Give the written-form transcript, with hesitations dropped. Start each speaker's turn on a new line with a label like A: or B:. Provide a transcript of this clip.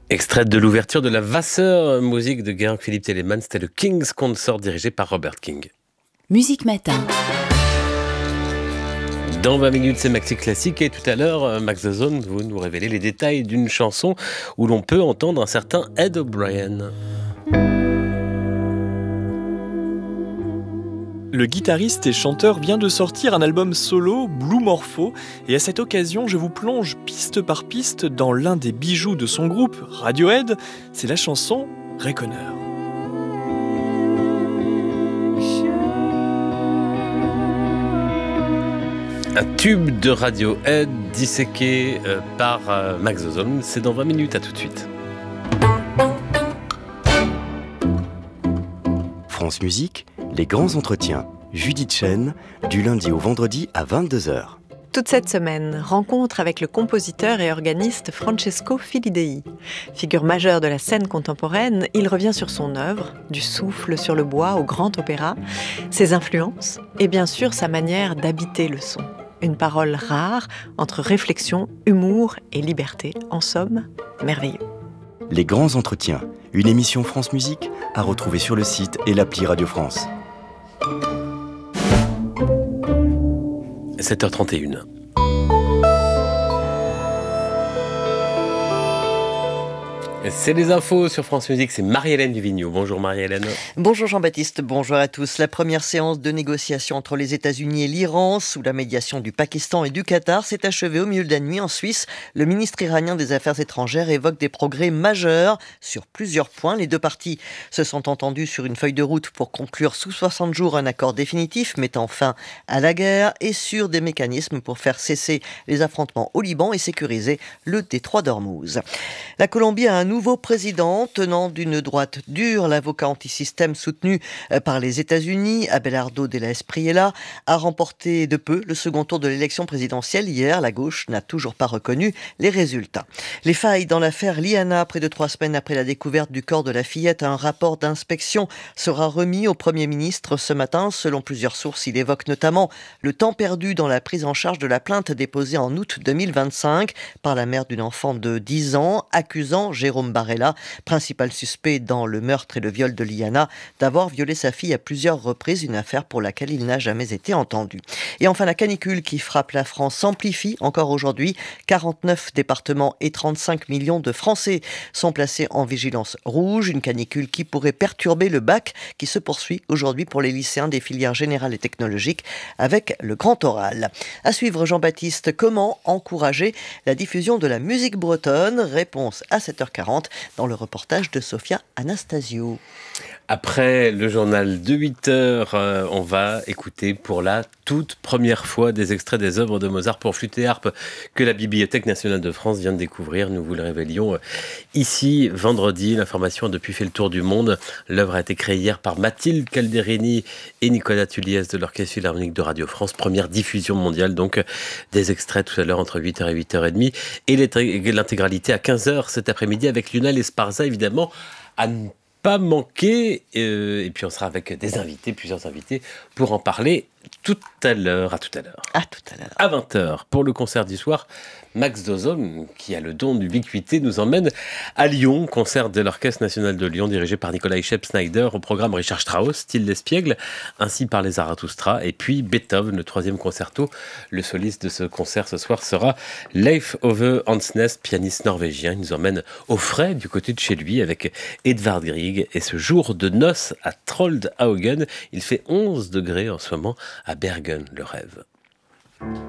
A: Extrait de l'ouverture de la Vasseur, musique de Georg-Philipp Telemann, c'était le King's Consort dirigé par Robert King.
B: Musique Matin.
A: Dans 20 minutes, c'est Maxi Classique et tout à l'heure, Max The Zone, vous nous révélez les détails d'une chanson où l'on peut entendre un certain Ed O'Brien.
C: Le guitariste et chanteur vient de sortir un album solo, Blue Morpho, et à cette occasion, je vous plonge piste par piste dans l'un des bijoux de son groupe, Radiohead, c'est la chanson Reckoner.
A: Un tube de Radiohead disséqué par Max The Zone, c'est dans 20 minutes, à tout de suite.
D: France Musique, les grands entretiens. Judith Chen, du lundi au vendredi à 22h.
E: Toute cette semaine, rencontre avec le compositeur et organiste Francesco Filidei. Figure majeure de la scène contemporaine, il revient sur son œuvre, du souffle sur le bois au grand opéra, ses influences et bien sûr sa manière d'habiter le son. Une parole rare entre réflexion, humour et liberté. En somme, merveilleux.
D: Les grands entretiens, une émission France Musique à retrouver sur le site et l'appli Radio France.
A: 7h31. C'est les infos sur France Musique, c'est Marie-Hélène Duvigneau. Bonjour Marie-Hélène.
F: Bonjour Jean-Baptiste, bonjour à tous. La première séance de négociation entre les États-Unis et l'Iran, sous la médiation du Pakistan et du Qatar, s'est achevée au milieu de la nuit en Suisse. Le ministre iranien des Affaires étrangères évoque des progrès majeurs sur plusieurs points. Les deux parties se sont entendues sur une feuille de route pour conclure sous 60 jours un accord définitif mettant fin à la guerre et sur des mécanismes pour faire cesser les affrontements au Liban et sécuriser le détroit d'Ormuz. La Colombie a un nouveau président tenant d'une droite dure. L'avocat anti-système soutenu par les États-Unis, Abelardo de la Espriella, a remporté de peu le second tour de l'élection présidentielle. Hier, la gauche n'a toujours pas reconnu les résultats. Les failles dans l'affaire Liana, près de 3 semaines après la découverte du corps de la fillette, un rapport d'inspection sera remis au Premier ministre ce matin. Selon plusieurs sources, il évoque notamment le temps perdu dans la prise en charge de la plainte déposée en août 2025 par la mère d'une enfant de 10 ans, accusant Jérôme Barella, principal suspect dans le meurtre et le viol de Liana, d'avoir violé sa fille à plusieurs reprises, une affaire pour laquelle il n'a jamais été entendu. Et enfin, la canicule qui frappe la France s'amplifie encore aujourd'hui. 49 départements et 35 millions de Français sont placés en vigilance rouge. Une canicule qui pourrait perturber le bac qui se poursuit aujourd'hui pour les lycéens des filières générales et technologiques avec le grand oral. À suivre, Jean-Baptiste, comment encourager la diffusion de la musique bretonne? Réponse à 7h40 dans le reportage de Sophia Anastasio.
A: Après le journal de 8h, on va écouter pour la toute première fois des extraits des œuvres de Mozart pour flûte et harpe que la Bibliothèque nationale de France vient de découvrir. Nous vous le révélions ici vendredi. L'information a depuis fait le tour du monde. L'œuvre a été créée hier par Mathilde Calderini et Nicolas Tulliès de l'Orchestre Philharmonique de Radio France. Première diffusion mondiale, donc des extraits tout à l'heure entre 8h et 8h30 et l'intégralité à 15h cet après-midi avec Lionel Esparza, évidemment, à ne pas manquer. Et puis on sera avec des invités, plusieurs invités, pour en parler tout à l'heure. À tout à l'heure.
F: À tout à l'heure.
A: À 20h, pour le concert du soir, Max The Zone, qui a le don d'ubiquité, nous emmène à Lyon, concert de l'Orchestre national de Lyon, dirigé par Nikolai Schepp-Snyder, au programme Richard Strauss, style d'Espiègle, ainsi par les Zarathustra, et puis Beethoven, le 3e concerto. Le soliste de ce concert ce soir sera Leif Ove Hansnes, pianiste norvégien. Il nous emmène au frais, du côté de chez lui, avec Edvard Grieg, et ce jour de noces à Troldhaugen, il fait 11 degrés en ce moment, à Bergen, le rêve.